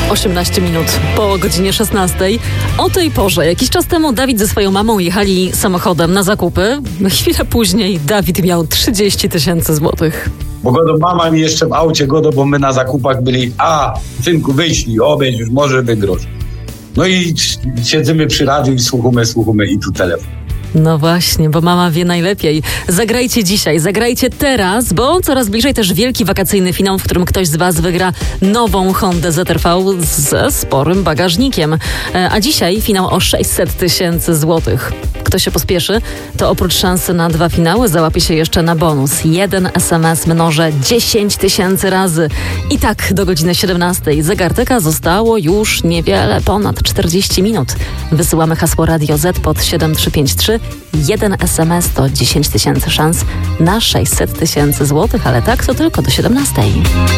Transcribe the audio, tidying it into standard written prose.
18 minut po godzinie 16. O tej porze, jakiś czas temu Dawid ze swoją mamą jechali samochodem na zakupy. Chwilę później Dawid miał 30 000 złotych. Bo godo mama mi jeszcze w aucie, bo my na zakupach byli, synku wyślij, już może wygrosz. No i siedzimy przy radiu i słuchamy i tu telefon. No właśnie, bo mama wie najlepiej. Zagrajcie dzisiaj, zagrajcie teraz, bo coraz bliżej też wielki wakacyjny finał, w którym ktoś z Was wygra nową Hondę ZR-V ze sporym bagażnikiem. A dzisiaj finał o 600 000 złotych. Kto się pospieszy, to oprócz szansy na 2 finały załapie się jeszcze na bonus. 1 SMS mnożę 10 000 razy. I tak do godziny 17. Zegartyka zostało już niewiele ponad 40 minut. Wysyłamy hasło Radio Z pod 7353. 1 SMS to 10 000 szans na 600 000 złotych, ale tak to tylko do 17.